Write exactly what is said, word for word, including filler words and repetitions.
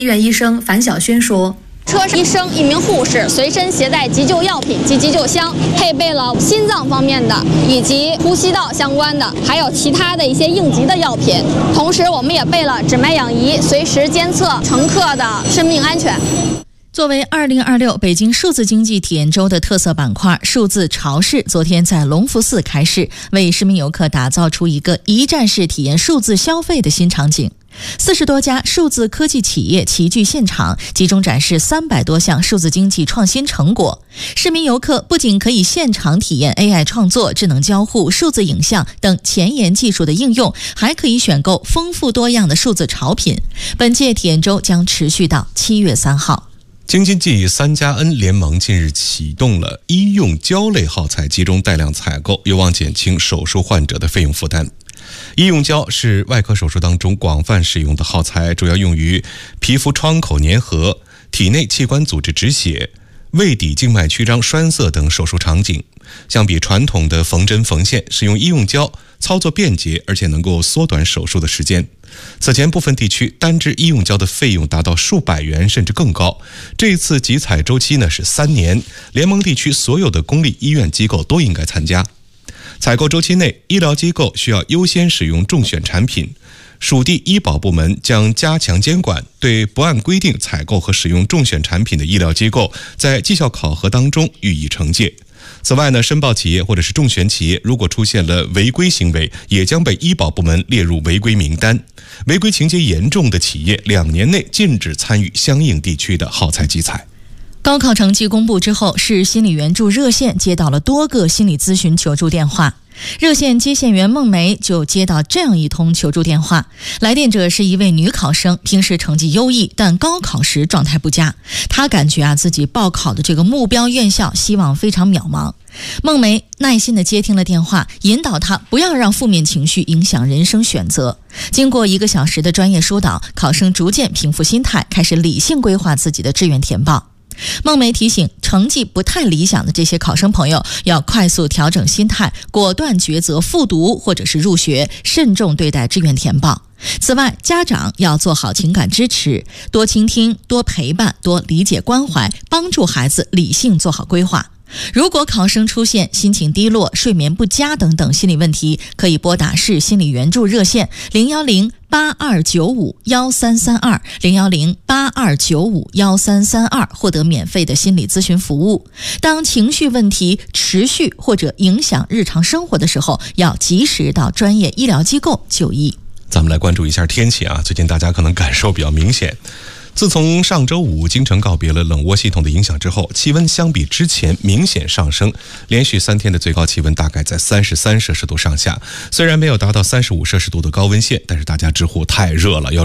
医院医生樊晓轩说。 车上医生、一名护士随身携带急救药品及急救箱，配备了心脏方面的以及呼吸道相关的，还有其他的一些应急的药品。同时，我们也备了指脉氧仪，随时监测乘客的生命安全。 作为二零二六北京数字经济体验周的特色板块，数字超市昨天在隆福寺开市，为市民游客打造出一个一站式体验数字消费的新场景。四十多家数字科技企业齐聚现场，集中展示三百多项数字经济创新成果。市民游客不仅可以现场体验 A I 创作、智能交互、数字影像等前沿技术的应用，还可以选购丰富多样的数字潮品。本届体验周将持续到七月三号。 京津冀三加 N 联盟近日启动了医用胶类耗材集中带量采购，有望减轻手术患者的费用负担。医用胶是外科手术当中广泛使用的耗材，主要用于皮肤创口粘合、体内器官组织止血、胃底静脉曲张栓塞等手术场景。相比传统的缝针缝线，使用医用胶操作便捷，而且能够缩短手术的时间。此前部分地区单支医用胶的费用达到数百元甚至更高。这次集采周期呢是三年，联盟地区所有的公立医院机构都应该参加。采购周期内，医疗机构需要优先使用中选产品。属地医保部门将加强监管，对不按规定采购和使用中选产品的医疗机构，在绩效考核当中予以惩戒。此外呢，申报企业或者是中选企业如果出现了违规行为，也将被医保部门列入违规名单。违规情节严重的企业，两年内禁止参与相应地区的耗材集采。 高考成绩公布之后，市心理援助热线接到了多个心理咨询求助电话。热线接线员孟梅就接到这样一通求助电话，来电者是一位女考生，平时成绩优异，但高考时状态不佳。她感觉啊自己报考的这个目标院校希望非常渺茫。孟梅耐心地接听了电话，引导她不要让负面情绪影响人生选择。经过一个小时的专业疏导，考生逐渐平复心态，开始理性规划自己的志愿填报。孟梅提醒成绩不太理想的这些考生朋友，要快速调整心态，果断抉择复读或者是入学，慎重对待志愿填报。此外，家长要做好情感支持，多倾听、多陪伴、多理解关怀，帮助孩子理性做好规划。如果考生出现心情低落、睡眠不佳等等心理问题，可以拨打市心理援助热线零幺零八二九五幺三三二零幺零八二九五幺三三二，获得免费的心理咨询服务。当情绪问题持续或者影响日常生活的时候，要及时到专业医疗机构就医。 咱们来关注一下天气啊，最近大家可能感受比较明显。自从上周五京城告别了冷涡系统的影响之后，气温相比之前明显上升，连续三天的最高气温大概在三十三摄氏度上下。虽然没有达到三十五摄氏度的高温线，但是大家直呼太热了，要